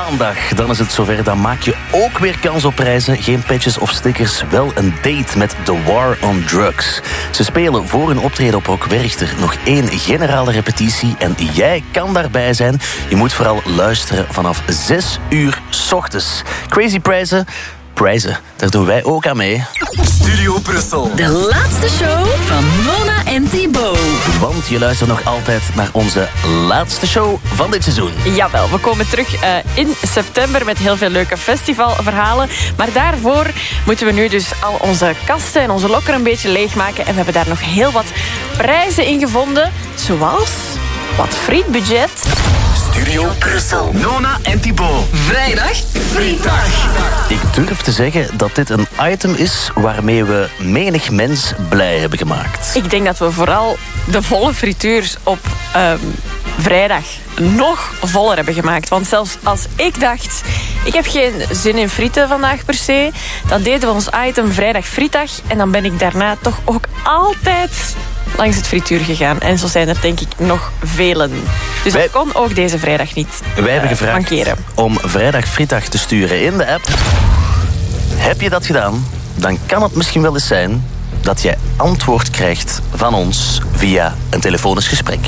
Maandag, dan is het zover. Dan maak je ook weer kans op prijzen. Geen patches of stickers, wel een date met The War on Drugs. Ze spelen voor hun optreden op Rock Werchter nog 1 generale repetitie. En jij kan daarbij zijn. Je moet vooral luisteren vanaf 6 uur 's ochtends. Crazy prijzen. Daar doen wij ook aan mee. Studio Brussel. De laatste show van Mona en Thibaut. Want je luistert nog altijd naar onze laatste show van dit seizoen. Jawel, we komen terug in september met heel veel leuke festivalverhalen. Maar daarvoor moeten we nu dus al onze kasten en onze lokker een beetje leegmaken. En we hebben daar nog heel wat prijzen in gevonden. Zoals wat frietbudget. Studio Brussel. Nona en Thibaut. Vrijdag Frietdag. Ik durf te zeggen dat dit een item is waarmee we menig mens blij hebben gemaakt. Ik denk dat we vooral de volle frituurs op vrijdag nog voller hebben gemaakt. Want zelfs als ik dacht, ik heb geen zin in frieten vandaag per se, dan deden we ons item vrijdag frietdag. En dan ben ik daarna toch ook altijd langs het frituur gegaan. En zo zijn er denk ik nog velen. Dus dat kon ook deze vrijdag niet Wij hebben gevraagd mankeren. om vrijdag frietdag te sturen in de app. Heb je dat gedaan? Dan kan het misschien wel eens zijn dat je antwoord krijgt van ons via een telefonisch gesprek.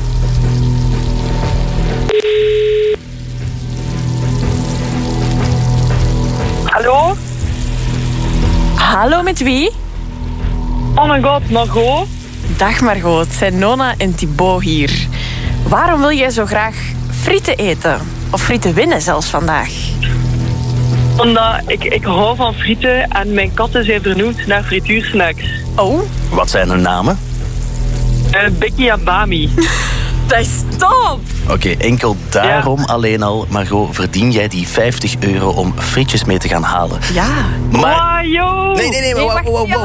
Hallo? Hallo, met wie? Oh my god, Margot? Dag Margot, het zijn Nona en Thibaut hier. Waarom wil jij zo graag frieten eten? Of frieten winnen zelfs vandaag? Omdat ik hou van frieten en mijn katten zijn vernoemd naar frituursnacks. Oh, Wat zijn hun namen? Becky en Bami. dat is top! Oké, enkel daarom alleen al, Margot, verdien jij die €50 om frietjes mee te gaan halen. Ja. Maar... Wow, yo! Nee, wacht,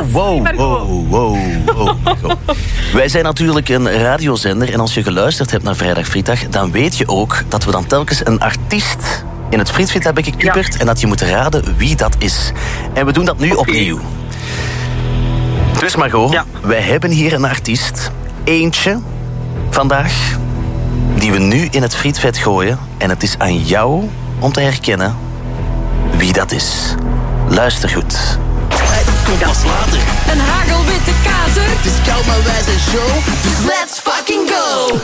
wow. Wij zijn natuurlijk een radiozender en als je geluisterd hebt naar Vrijdag Frietdag, dan weet je ook dat we dan telkens een artiest in het frietfriet hebben geknipperd en dat je moet raden wie dat is. En we doen dat nu opnieuw. Dus Margot, wij hebben hier een artiest, eentje vandaag, die we nu in het frietvet gooien. En het is aan jou om te herkennen wie dat is. Luister goed. Pas later. Een hagelwitte kater. Het is koud, maar wij zijn show. Dus let's fucking go.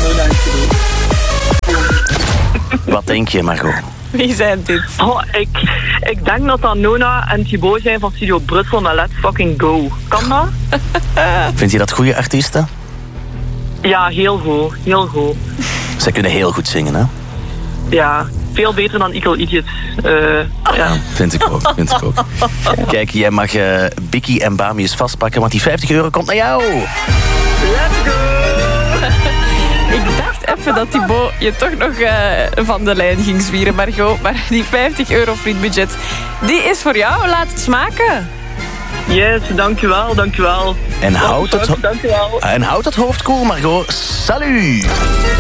Wat denk je, Margot? Wie zijn dit? Oh, ik denk dat dat Nona en Thibaut zijn van Studio Brussel met Let's Fucking Go. Kan dat? Vind je dat goede artiesten? Ja, heel goed. Heel goed. Zij kunnen heel goed zingen, hè? Ja, veel beter dan Equal Idiots. Ja. Vind ik ook. Kijk, jij mag Bikkie en Bami eens vastpakken, want die €50 komt naar jou. Let's go! Ik dacht even dat Thibaut je toch nog van de lijn ging zwieren, Margot. Maar die €50 frietbudget, die is voor jou. Laat het smaken. Yes, dankjewel. En houd het Dankjewel. hoofd koel, Margot. Salut!